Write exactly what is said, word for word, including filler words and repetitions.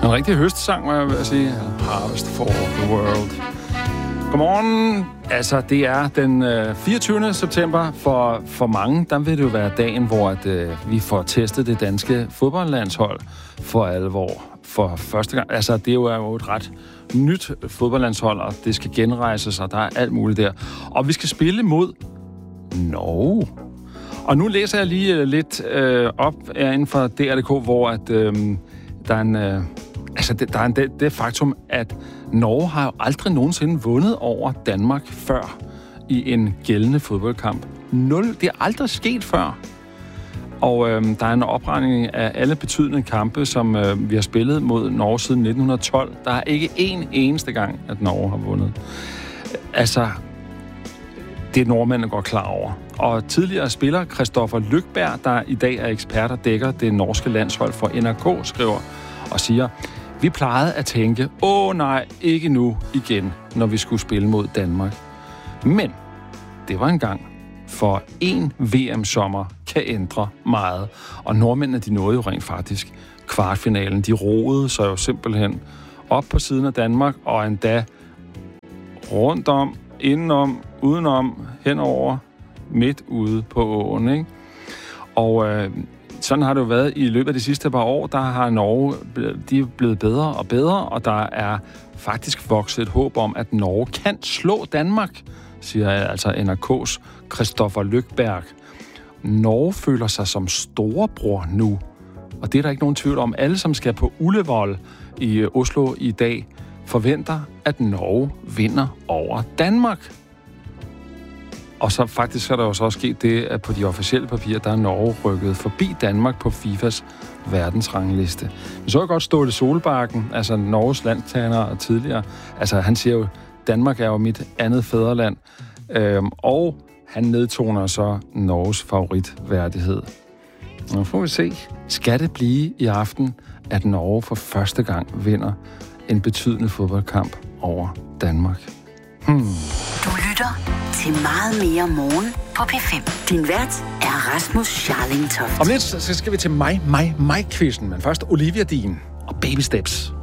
En rigtig høstsang, må jeg vil sige. Harvest for the World. Godmorgen. Altså, det er den øh, fireogtyvende september. For, for mange, der vil det jo være dagen, hvor at, øh, vi får testet det danske fodboldlandshold for alvor. For første gang. Altså, det er jo et ret nyt fodboldlandshold, og det skal genrejses, og der er alt muligt der. Og vi skal spille mod Norge. Og nu læser jeg lige lidt øh, op inden for D R punktum d k, hvor at, øh, der er en... Øh, altså, det, der er en, det, det faktum, at Norge har jo aldrig nogensinde vundet over Danmark før i en gældende fodboldkamp. Nul. Det er aldrig sket før. Og øh, der er en opregning af alle betydende kampe, som øh, vi har spillet mod Norge siden nitten tolv. Der er ikke én eneste gang, at Norge har vundet. Altså, det er nordmændene går klar over. Og tidligere spiller Kristoffer Lyckberg, der i dag er ekspert og dækker det norske landshold for N R K, skriver og siger: vi plejede at tænke, åh nej, ikke nu igen, når vi skulle spille mod Danmark. Men det var en gang, for en V M-sommer kan ændre meget. Og nordmændene, de nåede jo rent faktisk kvartfinalen. De roede sig jo simpelthen op på siden af Danmark, og endda rundt om, indenom, udenom, henover, midt ude på åen, ikke? Og øh, sådan har det jo været i løbet af de sidste par år. Der har Norge, de er blevet bedre og bedre, og der er faktisk vokset et håb om, at Norge kan slå Danmark, siger altså N R K's Kristoffer Lyckberg. Norge føler sig som storebror nu, og det er der ikke nogen tvivl om. Alle, som skal på Ullevål i Oslo i dag, forventer, at Norge vinder over Danmark. Og så faktisk er der jo så også sket det, at på de officielle papirer, der er Norge rykket forbi Danmark på FIFAs verdensrangliste. Men så er godt Ståle Solbakken, altså Norges landstræner og tidligere. Altså han siger jo, Danmark er jo mit andet fædreland. Øhm, og han nedtoner så Norges favoritværdighed. Nu får vi se. Skal det blive i aften, at Norge for første gang vinder en betydende fodboldkamp over Danmark? Hmm. Du lytter til Meget mere morgen på P fem. Din vært er Rasmus Scharling Toft. Om lidt så skal vi til mig, mig, mig-quizzen, men først Olivia Dean og Baby Steps.